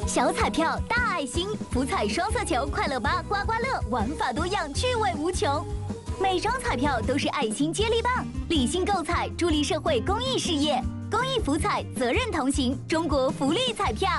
小彩票大爱心，福彩双色球，快乐吧刮刮乐，玩法多样，趣味无穷。每张彩票都是爱心接力棒，理性购彩，助力社会公益事业。公益福彩，责任同行，中国福利彩票。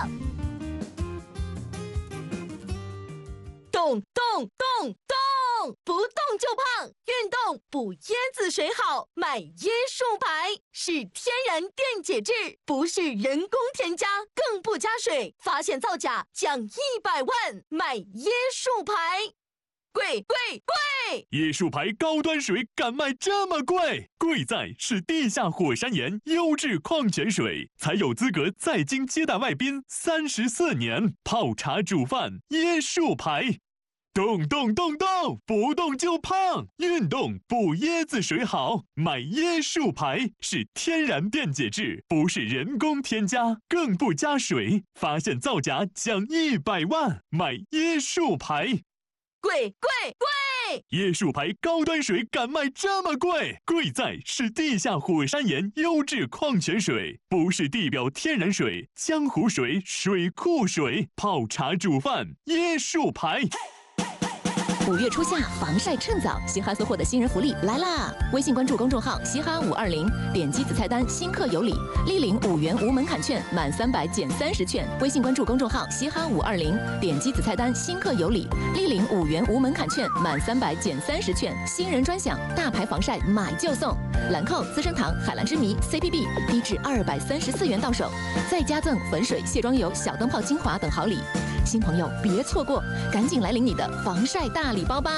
动动动动，不动就胖，运动补椰子水好，买椰树牌是天然电解质，不是人工添加，更不加水，发现造假奖100万，买椰树牌。贵贵贵！ 椰树牌高端水敢卖这么贵？贵在是地下火山岩优质矿泉水，才有资格在京接待外宾34年。泡茶煮饭，椰树牌。动动动动，不动就胖，运动补椰子水好，买椰树牌是天然电解质，不是人工添加，更不加水，发现造假奖100万，买椰树牌。 贵贵贵！ 椰树牌高端水敢卖这么贵？贵在是地下火山岩优质矿泉水，不是地表天然水、江湖水、水库水，泡茶煮饭，椰树牌。 5月初夏，防晒趁早，嘻哈所获的新人福利来啦！微信关注公众号嘻哈520，点击子菜单新客有礼，立领5元无门槛券，满300减30券。微信关注公众号嘻哈520，点击子菜单新客有礼，立领5元无门槛券，满300减30券。新人专享，大牌防晒买就送，兰蔻、资生堂、海蓝之谜、CPB 低至234元到手，再加赠粉水、卸妆油、小灯泡精华等好礼。新朋友别错过，赶紧来领你的防晒大礼包吧！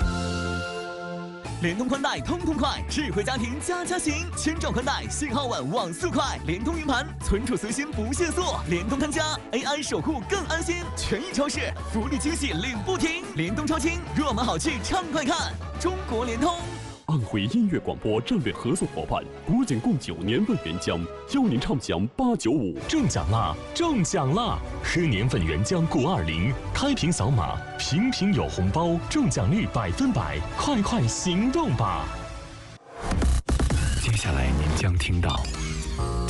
联通宽带通通快，智慧家庭家家行，千兆宽带，信号稳，网速快，联通云盘，存储随心不限速，联通看家 AI 守护更安心，权益超市福利惊喜领不停，联通超轻，若买好去畅快看，中国联通。 安徽音乐广播战略合作伙伴国景共9年份原浆，邀您畅享895 中奖啦！中奖啦！喝年份原浆520，开瓶扫码，瓶瓶有红包，中奖率100%，快快行动吧！ 接下来您将听到